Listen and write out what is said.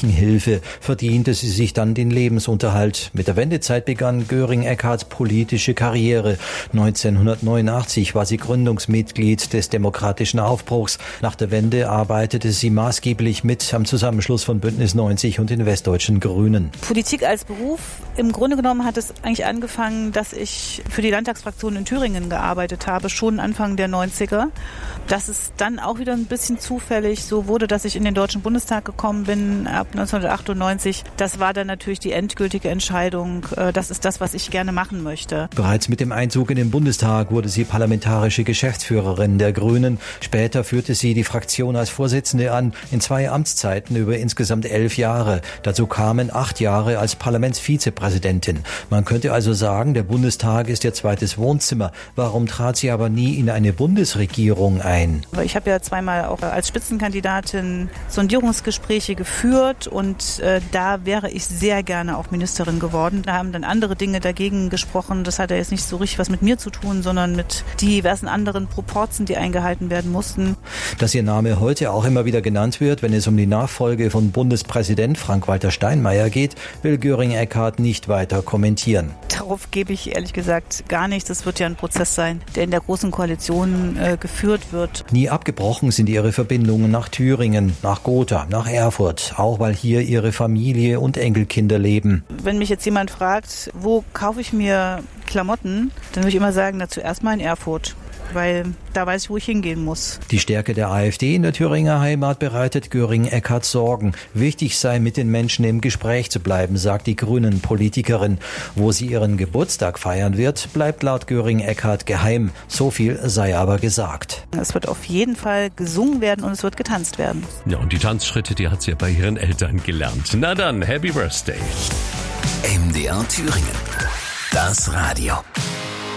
Kirchenhilfe verdiente sie sich dann den Lebensunterhalt. Mit der Wendezeit begann Göring-Eckarts politische Karriere. 1989 war sie Gründungsmitglied des Demokratischen Aufbruchs. Nach der Wende arbeitete sie maßgeblich mit am Zusammenschluss von Bündnis 90 und den Westdeutschen Grünen. Politik als Beruf. Im Grunde genommen hat es eigentlich angefangen, dass ich für die Landtagsfraktion in Thüringen gearbeitet habe, schon Anfang der 90er. Dass es dann auch wieder ein bisschen zufällig so wurde, dass ich in den Deutschen Bundestag gekommen bin ab 1998. Das war dann natürlich die endgültige Entscheidung. Das ist das, was ich gerne machen möchte. Bereits mit dem Einzug in den Bundestag wurde sie parlamentarische Geschäftsführerin der Grünen. Später führte sie die Fraktion als Vorsitzende an, in 2 Amtszeiten über insgesamt 11 Jahre. Dazu kamen 8 Jahre als Parlamentsvizepräsidentin. Man könnte also sagen, der Bundestag ist ihr zweites Wohnzimmer. Warum trat sie aber nie in eine Bundesregierung ein? Ich habe ja zweimal auch als Spitzenkandidatin Sondierungsgespräche geführt und da wäre ich sehr gerne auch Ministerin geworden. Da haben dann andere Dinge dagegen gesprochen. Das hat ja jetzt nicht so richtig was mit mir zu tun, sondern mit diversen anderen Proporzen, die eingehalten werden mussten. Dass ihr Name heute auch immer wieder genannt wird, wenn es um die Nachfolge von Bundespräsident Frank-Walter Steinmeier geht, will Göring-Eckardt nicht weiter kommentieren. Darauf gebe ich ehrlich gesagt gar nichts. Das wird ja ein Prozess sein, der in der Großen Koalition geführt wird. Nie abgebrochen sind ihre Verbindungen nach Thüringen, nach Gotha, nach Erfurt, auch weil hier ihre Familie und Enkelkinder leben. Wenn mich jetzt jemand fragt, wo kaufe ich mir Klamotten, dann würde ich immer sagen, na, zuerst mal in Erfurt. Weil da weiß ich, wo ich hingehen muss. Die Stärke der AfD in der Thüringer Heimat bereitet Göring-Eckardt Sorgen. Wichtig sei, mit den Menschen im Gespräch zu bleiben, sagt die Grünen-Politikerin. Wo sie ihren Geburtstag feiern wird, bleibt laut Göring-Eckardt geheim. So viel sei aber gesagt. Es wird auf jeden Fall gesungen werden und es wird getanzt werden. Ja, und die Tanzschritte, die hat sie ja bei ihren Eltern gelernt. Na dann, Happy Birthday. MDR Thüringen. Das Radio.